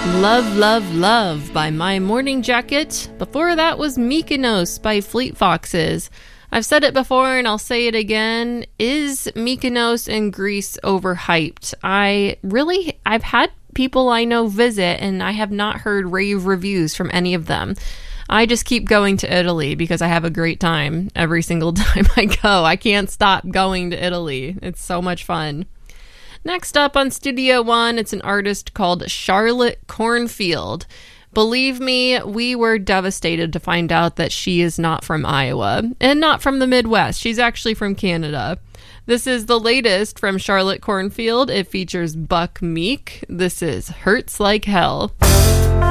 Love, Love, Love by My Morning Jacket. Before that was Mykonos by Fleet Foxes. I've said it before and I'll say it again. Is Mykonos in Greece overhyped? I've had people I know visit and I have not heard rave reviews from any of them. I just keep going to Italy because I have a great time every single time I go. I can't stop going to Italy. It's so much fun. Next up on Studio One, it's an artist called Charlotte Cornfield. Believe me, we were devastated to find out that she is not from Iowa and not from the Midwest. She's actually from Canada. This is the latest from Charlotte Cornfield. It features Buck Meek. This is Hurts Like Hell.